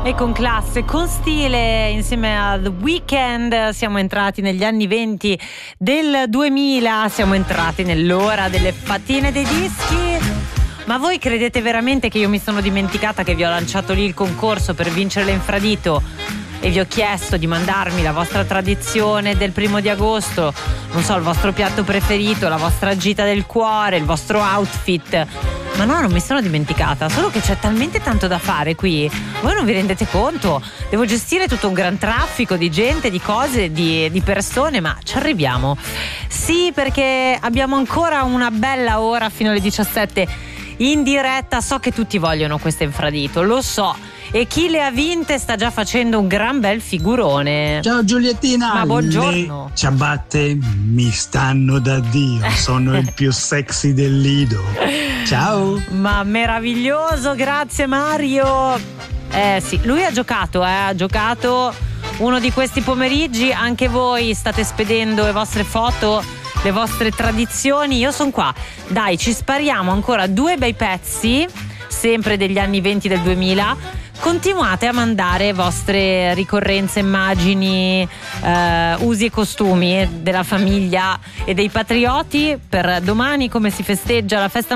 E con classe, con stile, insieme a The Weeknd siamo entrati negli anni 20 del 2000, siamo entrati nell'ora delle fatine dei dischi. Ma voi credete veramente che io mi sono dimenticata che vi ho lanciato lì il concorso per vincere l'infradito e vi ho chiesto di mandarmi la vostra tradizione del 1° agosto, non so, il vostro piatto preferito, la vostra gita del cuore, il vostro outfit? Ma no, non mi sono dimenticata, solo che c'è talmente tanto da fare qui, voi non vi rendete conto? Devo gestire tutto un gran traffico di gente, di cose, di persone, ma ci arriviamo. Sì, perché abbiamo ancora una bella ora fino alle 17 in diretta. So che tutti vogliono questo infradito, lo so, e chi le ha vinte sta già facendo un gran bel figurone. Ciao Giuliettina. Ma buongiorno. Le ciabatte mi stanno da Dio, sono il più sexy del Lido. Ciao. Ma meraviglioso, grazie Mario. Sì, lui ha giocato uno di questi pomeriggi. Anche voi state spedendo le vostre foto, le vostre tradizioni. Io sono qua, dai, ci spariamo ancora 2 bei pezzi, sempre degli anni 20 del 2000. Continuate a mandare vostre ricorrenze, immagini, usi e costumi della famiglia e dei patrioti. Per domani, come si festeggia la festa